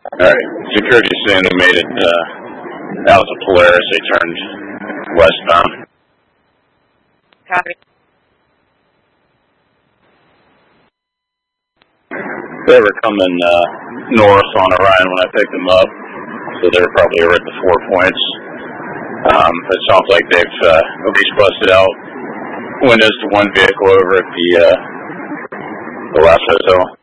All right. Security saying they made it out to Polaris. They turned westbound. Copy. They were coming north on Orion when I picked them up, so they were probably over at the 4 points. It sounds like they've at least busted out windows to one vehicle over at the last hotel.